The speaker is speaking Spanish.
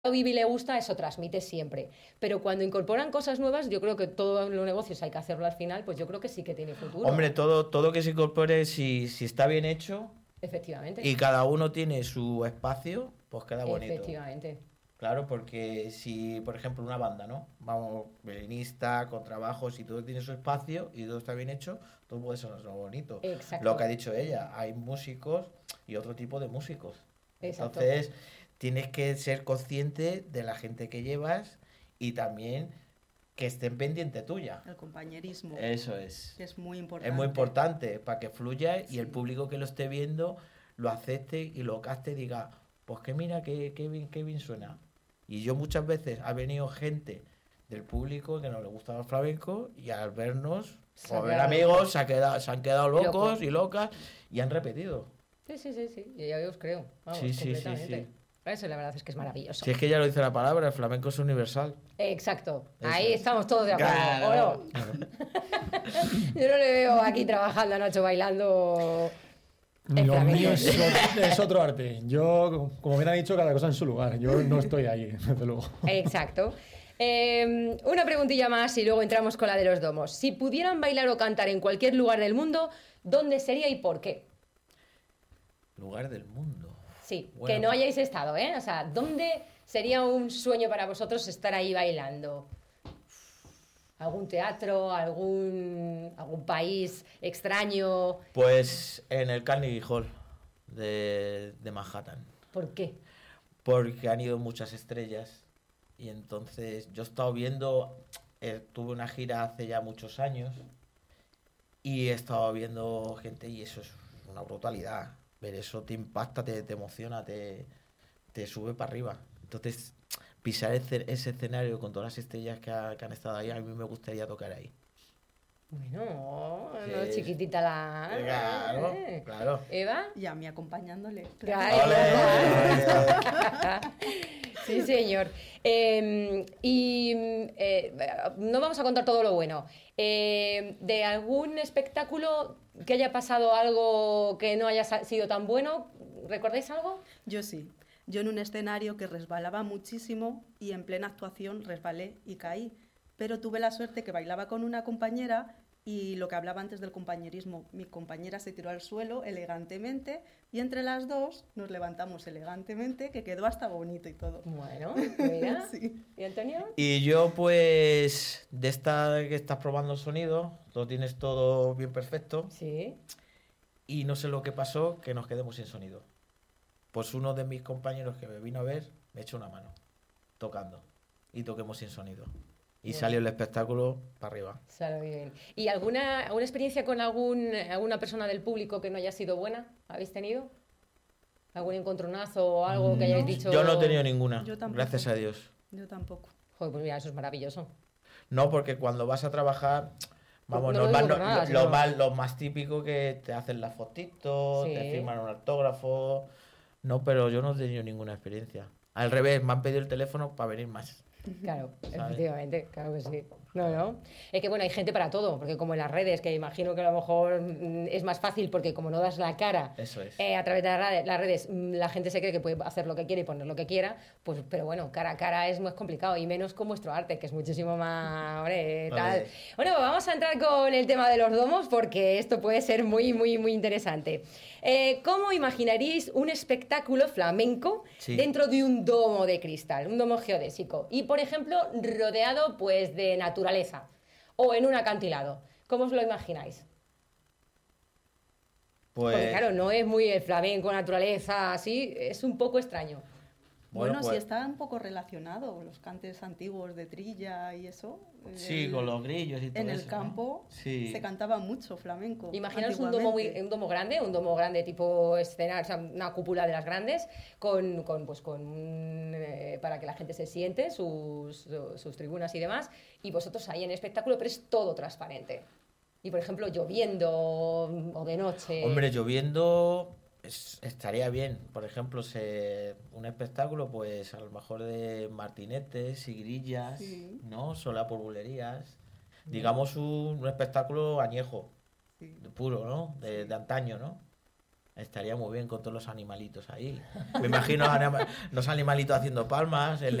vive y le gusta, eso transmite siempre. Pero cuando incorporan cosas nuevas, yo creo que todos los negocios hay que hacerlo al final, pues yo creo que sí que tiene futuro. Hombre, todo que se incorpore, si está bien hecho Efectivamente. y cada uno tiene su espacio, pues queda bonito. Efectivamente. Claro, porque si, por ejemplo, una banda, ¿no? Vamos, violinista, contrabajo, si todo tiene su espacio y todo está bien hecho, todo puede sonar bonito. Exacto. Lo que ha dicho ella, hay músicos y otro tipo de músicos. Exacto. Entonces, tienes que ser consciente de la gente que llevas y también que estén pendiente tuya. El compañerismo. Eso es. Que es muy importante. Es muy importante para que fluya Sí. y el público que lo esté viendo lo acepte y lo capte y diga, pues que mira, qué bien suena. Y yo muchas veces ha venido gente del público que no le gustaba el flamenco y al vernos, o ver amigos, se han quedado locos y locas y han repetido. Sí, yo ya os creo. Vamos, Sí. completamente. Eso la verdad es que es maravilloso. Si es que ya lo dice la palabra, el flamenco es universal. Exacto. Eso Ahí es. estamos todos de acuerdo. Claro. ¿O no? Yo no le veo aquí trabajando a Nacho bailando. Lo mío es otro arte. Yo, como bien ha dicho, cada cosa en su lugar. Yo no estoy ahí, desde luego. Exacto. Una preguntilla más y luego entramos con la de los domos. Si pudieran bailar o cantar en cualquier lugar del mundo, ¿dónde sería y por qué? Lugar del mundo. Sí, Bueno, que no hayáis estado, ¿eh? O sea, ¿dónde sería un sueño para vosotros estar ahí bailando? ¿Algún teatro? ¿Algún país extraño? Pues en el Carnegie Hall de Manhattan. ¿Por qué? Porque han ido muchas estrellas y entonces yo he estado viendo, tuve una gira hace ya muchos años y he estado viendo gente y eso es una brutalidad. Ver eso te impacta, te emociona, te sube para arriba. Entonces, pisar ese escenario con todas las estrellas que han estado ahí, a mí me gustaría tocar ahí. Bueno, Sí. no, chiquitita la... Claro. ¿Eva? Y a mí acompañándole. Claro. ¡Ole! Sí, señor. No vamos a contar todo lo bueno. ¿De algún espectáculo que haya pasado algo que no haya sido tan bueno? ¿Recordáis algo? Yo sí. Yo en un escenario que resbalaba muchísimo y en plena actuación resbalé y caí. Pero tuve la suerte que bailaba con una compañera y lo que hablaba antes del compañerismo, mi compañera se tiró al suelo elegantemente y entre las dos nos levantamos elegantemente, que quedó hasta bonito y todo. Bueno, mira. Sí. ¿Y Antonio? Y yo pues, de esta que estás probando el sonido, lo tienes todo bien perfecto Sí. y no sé lo que pasó, que nos quedemos sin sonido. Pues uno de mis compañeros que me vino a ver me echó una mano, tocando, y toquemos sin sonido. Y Bueno. salió el espectáculo para arriba. Sale bien. ¿Y alguna experiencia con alguna persona del público que no haya sido buena? ¿Habéis tenido? ¿Algún encontronazo o algo que hayáis dicho? Yo no he tenido ninguna, Yo tampoco. gracias a Dios. Yo tampoco. Joder, pues mira, eso es maravilloso. No, porque cuando vas a trabajar, vamos, No lo normal, digo por nada, lo sino- lo más típico que te hacen las fotitos, Sí. te firman un autógrafo. No, pero yo no he tenido ninguna experiencia. Al revés, me han pedido el teléfono para venir más. Claro, ¿Sabes? efectivamente, claro que sí. No. Es que bueno, hay gente para todo, porque como en las redes, que imagino que a lo mejor es más fácil porque como no das la cara Eso es. a través de las redes, la gente se cree que puede hacer lo que quiere y poner lo que quiera, pues, pero bueno, cara a cara es más complicado y menos con vuestro arte, que es muchísimo más, hombre, tal. Vale. Bueno, pues vamos a entrar con el tema de los domos porque esto puede ser muy, muy, muy interesante. ¿Cómo imaginaríais un espectáculo flamenco Sí. dentro de un domo de cristal, un domo geodésico? Y, por ejemplo, rodeado pues de naturaleza o en un acantilado. ¿Cómo os lo imagináis? Pues, Porque claro, no es muy el flamenco, naturaleza, así, es un poco extraño. Bueno, pues, sí está un poco relacionado, los cantes antiguos de trilla y eso. sí, con los grillos y todo En el eso, ¿no? campo Sí. se cantaba mucho flamenco. Imaginaos antiguamente. un domo grande tipo escenario, o sea, una cúpula de las grandes, para que la gente se siente, sus tribunas y demás, y vosotros ahí en espectáculo, pero es todo transparente. Y por ejemplo, lloviendo o de noche. Hombre, lloviendo estaría bien. Por ejemplo, un espectáculo, pues a lo mejor de martinetes y grillas, Sí. ¿no? Sola por bulerías. Digamos un espectáculo añejo, Sí. puro, ¿no? De antaño, ¿no? Estaría muy bien con todos los animalitos ahí. Me imagino los animalitos haciendo palmas, el